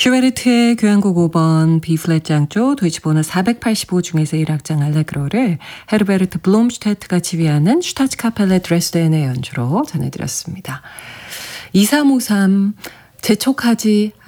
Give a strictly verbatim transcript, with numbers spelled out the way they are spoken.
슈베르트의 교향곡 오 번 B플랫 장조 도이치번호 사백팔십오 중에서 일 악장 알레그로를 헤르베르트 블롬슈테트가 지휘하는 슈타츠카펠레 드레스덴의 연주로 전해드렸습니다. 이삼오삼 재촉하지